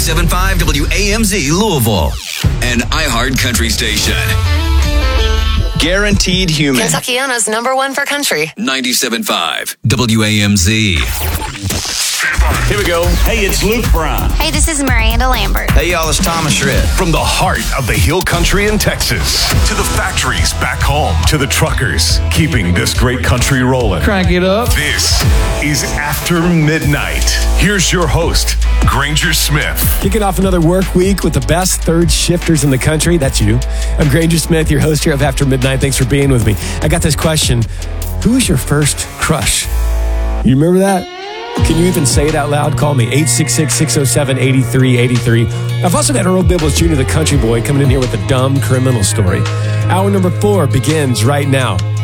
97.5 WAMZ Louisville, an iHeart country station. Guaranteed Human. Kentuckiana's #1 for country. 97.5 WAMZ. Here we go. Hey, it's Luke Brown. Hey, this is Miranda Lambert. Hey, y'all, it's Thomas Shred. From the heart of the Hill Country in Texas to the factories back home to the truckers keeping this great country rolling. Crank it up. This is After Midnight. Here's your host, Granger Smith. Kicking off another work week with the best third shifters in the country. That's you. I'm Granger Smith, your host here of After Midnight. Thanks for being with me. I got this question. Who was your first crush? You remember that? Can you even say it out loud? Call me, 866-607-8383. I've also got Earl Bibbles Jr., the country boy, coming in here with a dumb criminal story. Hour number 4 begins right now.